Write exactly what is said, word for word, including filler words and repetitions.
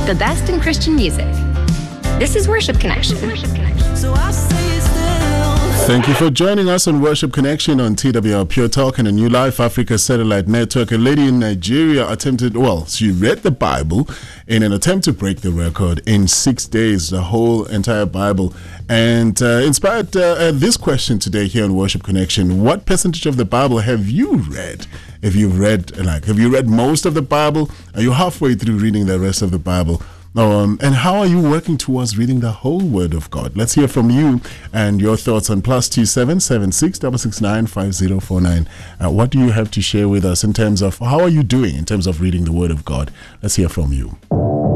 the best in Christian music. This is Worship Connection. So I say still. Thank you for joining us on Worship Connection on T W R Pure Talk and a New Life Africa Satellite Network. A lady in Nigeria attempted, well, she read the Bible in an attempt to break the record in six days, the whole entire Bible. And uh, inspired uh, uh, this question today here on Worship Connection: what percentage of the Bible have you read? If you've read, like, have you read most of the Bible? Are you halfway through reading the rest of the Bible? Um, and how are you working towards reading the whole Word of God? Let's hear from you and your thoughts on plus two seven seven six double six nine five zero four nine. Uh, what do you have to share with us in terms of how are you doing in terms of reading the Word of God? Let's hear from you.